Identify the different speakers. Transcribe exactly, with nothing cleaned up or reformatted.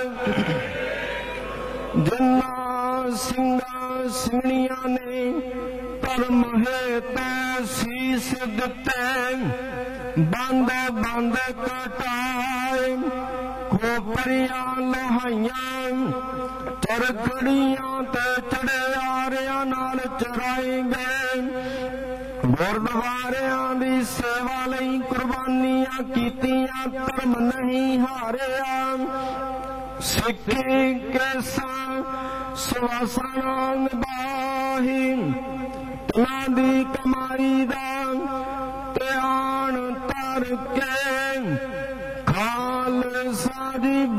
Speaker 1: जिन्ना सिंगा सिंगणियां ने धर्म हेतु सीस दिते, बंद बंद कटाए खोपरियां लोहाइयां, चरखड़ियां ते चढ़ियारियां नाल चराए गए। गुरद्वारियां दी सेवा लई कुर्बानियां कीतियां, धर्म नहीं हारिया। सिक्की कैसा सुवासां निभाही, तना दी कमाई दा ध्यान तर के खालसा दी